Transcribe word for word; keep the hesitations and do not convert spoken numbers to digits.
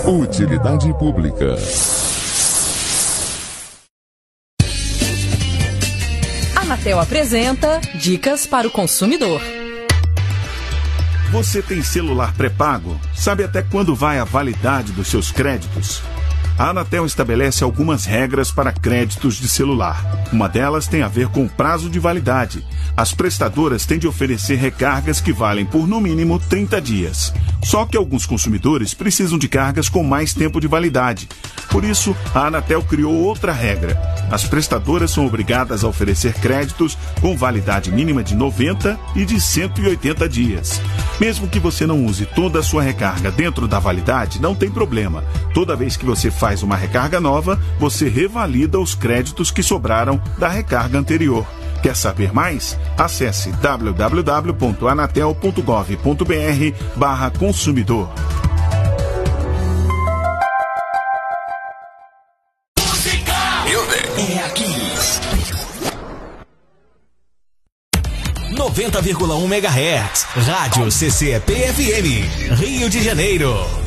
Utilidade pública. Anatel apresenta Dicas para o Consumidor. Você tem celular pré-pago? Sabe até quando vai a validade dos seus créditos? A Anatel estabelece algumas regras para créditos de celular. Uma delas tem a ver com o prazo de validade. As prestadoras têm de oferecer recargas que valem por no mínimo trinta dias. Só que alguns consumidores precisam de cargas com mais tempo de validade. Por isso, a Anatel criou outra regra. As prestadoras são obrigadas a oferecer créditos com validade mínima de noventa e de cento e oitenta dias. Mesmo que você não use toda a sua recarga dentro da validade, não tem problema. Toda vez que você faz uma recarga nova, você revalida os créditos que sobraram da recarga anterior. Quer saber mais? Acesse w w w ponto anatel ponto gov ponto b r barra consumidor. É aqui. noventa vírgula um megahertz. Rádio C C P F M. Rio de Janeiro.